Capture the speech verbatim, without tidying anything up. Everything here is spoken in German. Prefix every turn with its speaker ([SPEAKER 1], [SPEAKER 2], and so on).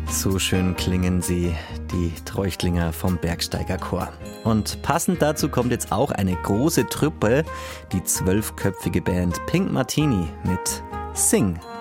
[SPEAKER 1] So schön klingen sie, die Treuchtlinger vom Bergsteigerchor. Und passend dazu kommt jetzt auch eine große Truppe, die zwölfköpfige Band Pink Martini mit Sing.